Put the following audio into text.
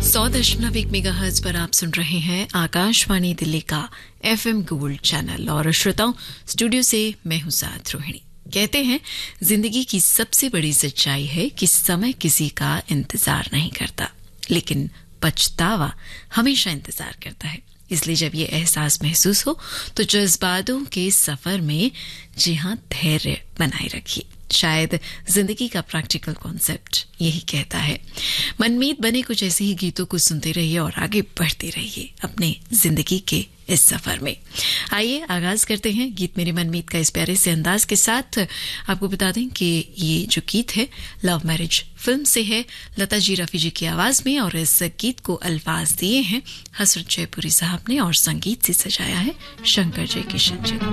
100.1 megahertz पर आप सुन रहे हैं आकाशवाणी दिल्ली का FM गोल्ड चैनल। और श्रोताओं, स्टूडियो से मैं हूं साथ रोहिणी। कहते हैं जिंदगी की सबसे बड़ी सच्चाई है कि समय किसी का इंतजार नहीं करता, लेकिन पछतावा हमेशा इंतजार करता है। इसलिए जब ये एहसास महसूस हो तो जज्बातों के सफर में जी हां धैर्य बनाए रखिए। शायद जिंदगी का प्रैक्टिकल कॉन्सेप्ट यही कहता है। मनमीत बने कुछ ऐसे ही गीतों को सुनते रहिए और आगे बढ़ते रहिए अपने जिंदगी के इस सफर में। आइए आगाज करते हैं गीत मेरी मनमीत का इस प्यारे से अंदाज के साथ। आपको बता दें कि ये जो गीत है लव मैरिज फिल्म से है, लता जी रफी जी की आवाज में, और इस गीत को अल्फाज दिए हैं हसरत जयपुरी साहब ने और संगीत से सजाया है शंकर जयकिशन जी ने।